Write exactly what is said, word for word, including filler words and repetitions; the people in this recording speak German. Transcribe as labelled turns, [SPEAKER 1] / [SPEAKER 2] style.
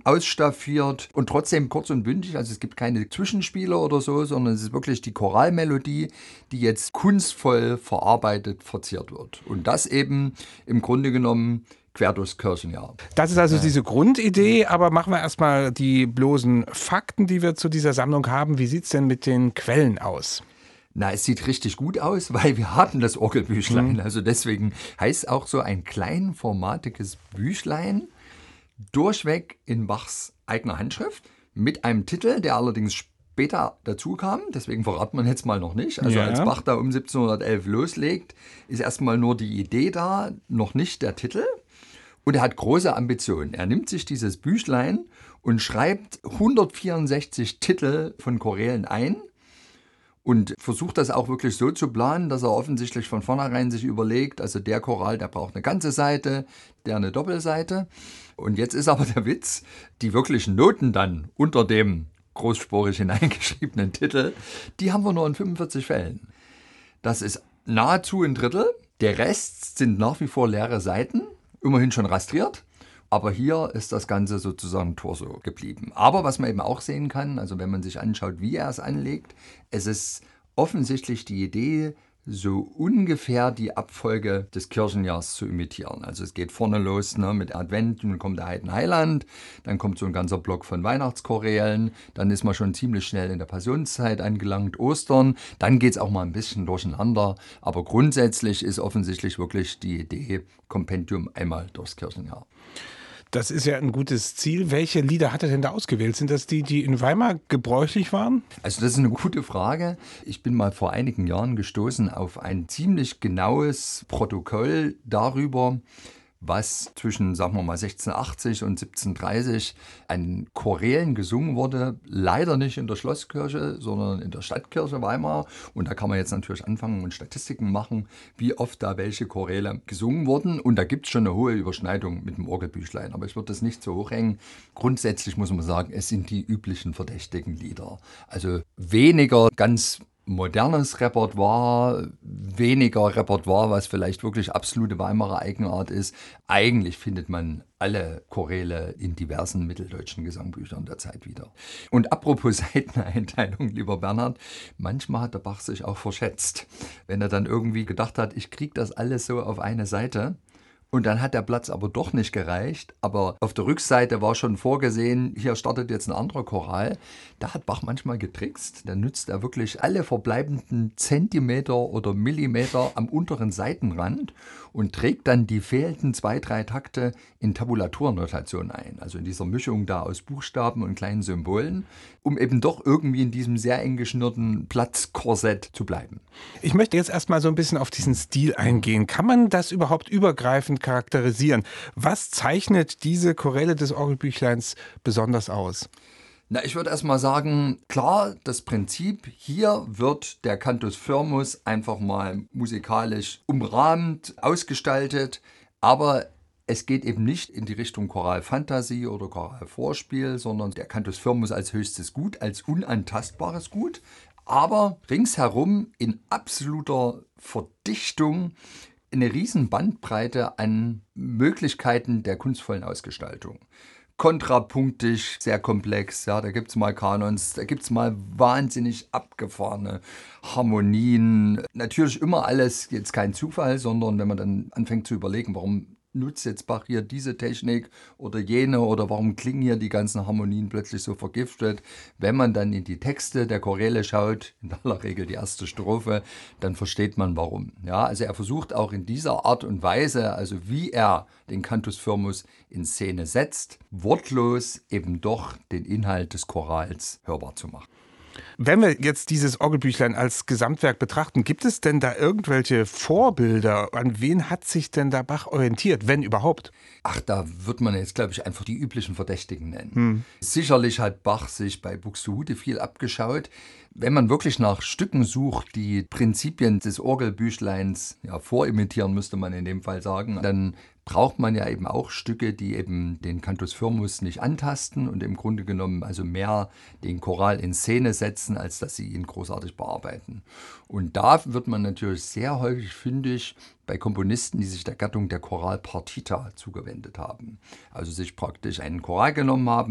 [SPEAKER 1] ausstaffiert und trotzdem kurz und bündig. Also es gibt keine Zwischenspieler oder so, sondern es ist wirklich die Choralmelodie, die jetzt kunstvoll verarbeitet, verziert wird. Und das eben im Grunde genommen quer durchs Kirchenjahr.
[SPEAKER 2] Das ist also diese Grundidee, aber machen wir erstmal die bloßen Fakten, die wir zu dieser Sammlung haben. Wie sieht es denn mit den Quellen aus?
[SPEAKER 1] Na, es sieht richtig gut aus, weil wir haben das Orgelbüchlein. Mhm. Also deswegen heißt auch so ein kleinformatiges Büchlein, durchweg in Bachs eigener Handschrift, mit einem Titel, der allerdings später dazu kam. Deswegen verraten wir jetzt mal noch nicht. Also ja. Als Bach da um siebzehnhundertelf loslegt, ist erstmal nur die Idee da, noch nicht der Titel. Und er hat große Ambitionen. Er nimmt sich dieses Büchlein und schreibt hundertvierundsechzig Titel von Chorälen ein und versucht das auch wirklich so zu planen, dass er offensichtlich von vornherein sich überlegt, also der Choral, der braucht eine ganze Seite, der eine Doppelseite. Und jetzt ist aber der Witz, die wirklichen Noten dann unter dem großspurig hineingeschriebenen Titel, die haben wir nur in fünfundvierzig Fällen. Das ist nahezu ein Drittel. Der Rest sind nach wie vor leere Seiten. Immerhin schon rastriert, aber hier ist das Ganze sozusagen Torso geblieben. Aber was man eben auch sehen kann, also wenn man sich anschaut, wie er es anlegt, es ist offensichtlich die Idee, so ungefähr die Abfolge des Kirchenjahrs zu imitieren. Also es geht vorne los, ne, mit Advent, dann kommt der Heiden Heiland, dann kommt so ein ganzer Block von Weihnachtschorälen, dann ist man schon ziemlich schnell in der Passionszeit angelangt, Ostern, dann geht es auch mal ein bisschen durcheinander, aber grundsätzlich ist offensichtlich wirklich die Idee, Kompendium einmal durchs Kirchenjahr.
[SPEAKER 2] Das ist ja ein gutes Ziel. Welche Lieder hat er denn da ausgewählt? Sind das die, die in Weimar gebräuchlich waren?
[SPEAKER 1] Also das ist eine gute Frage. Ich bin mal vor einigen Jahren gestoßen auf ein ziemlich genaues Protokoll darüber, was zwischen, sagen wir mal, sechzehnhundertachtzig und siebzehnhundertdreißig an Chorälen gesungen wurde. Leider nicht in der Schlosskirche, sondern in der Stadtkirche Weimar. Und da kann man jetzt natürlich anfangen und Statistiken machen, wie oft da welche Choräle gesungen wurden. Und da gibt es schon eine hohe Überschneidung mit dem Orgelbüchlein. Aber ich würde das nicht so hochhängen. Grundsätzlich muss man sagen, es sind die üblichen verdächtigen Lieder. Also weniger ganz modernes Repertoire, weniger Repertoire, was vielleicht wirklich absolute Weimarer Eigenart ist. Eigentlich findet man alle Choräle in diversen mitteldeutschen Gesangbüchern der Zeit wieder. Und apropos Seiteneinteilung, lieber Bernhard, manchmal hat der Bach sich auch verschätzt. Wenn er dann irgendwie gedacht hat, ich kriege das alles so auf eine Seite, und dann hat der Platz aber doch nicht gereicht. Aber auf der Rückseite war schon vorgesehen, hier startet jetzt ein anderer Choral. Da hat Bach manchmal getrickst. Da nutzt er wirklich alle verbleibenden Zentimeter oder Millimeter am unteren Seitenrand und trägt dann die fehlenden zwei, drei Takte in Tabulaturnotation ein. Also in dieser Mischung da aus Buchstaben und kleinen Symbolen, um eben doch irgendwie in diesem sehr eng geschnürten Platzkorsett zu bleiben.
[SPEAKER 2] Ich möchte jetzt erstmal so ein bisschen auf diesen Stil eingehen. Kann man das überhaupt übergreifend charakterisieren? Was zeichnet diese Choräle des Orgelbüchleins besonders aus?
[SPEAKER 1] Na, ich würde erst mal sagen, klar, das Prinzip, hier wird der Cantus firmus einfach mal musikalisch umrahmt, ausgestaltet, aber es geht eben nicht in die Richtung Choralfantasie oder Choralvorspiel, sondern der Cantus firmus als höchstes Gut, als unantastbares Gut, aber ringsherum in absoluter Verdichtung eine riesen Bandbreite an Möglichkeiten der kunstvollen Ausgestaltung. Kontrapunktisch, sehr komplex, ja, da gibt es mal Kanons, da gibt es mal wahnsinnig abgefahrene Harmonien. Natürlich immer alles jetzt kein Zufall, sondern wenn man dann anfängt zu überlegen, warum nutzt jetzt Bach hier diese Technik oder jene oder warum klingen hier die ganzen Harmonien plötzlich so vergiftet. Wenn man dann in die Texte der Choräle schaut, in aller Regel die erste Strophe, dann versteht man warum. Ja, also er versucht auch in dieser Art und Weise, also wie er den Cantus firmus in Szene setzt, wortlos eben doch den Inhalt des Chorals hörbar zu machen.
[SPEAKER 2] Wenn wir jetzt dieses Orgelbüchlein als Gesamtwerk betrachten, gibt es denn da irgendwelche Vorbilder? An wen hat sich denn da Bach orientiert, wenn überhaupt?
[SPEAKER 1] Ach, da wird man jetzt, glaube ich, einfach die üblichen Verdächtigen nennen. Hm. Sicherlich hat Bach sich bei Buxtehude viel abgeschaut. Wenn man wirklich nach Stücken sucht, die Prinzipien des Orgelbüchleins ja, vorimitieren, müsste man in dem Fall sagen, dann braucht man ja eben auch Stücke, die eben den Cantus firmus nicht antasten und im Grunde genommen also mehr den Choral in Szene setzen, als dass sie ihn großartig bearbeiten. Und da wird man natürlich sehr häufig fündig bei Komponisten, die sich der Gattung der Choralpartita zugewendet haben. Also sich praktisch einen Choral genommen haben,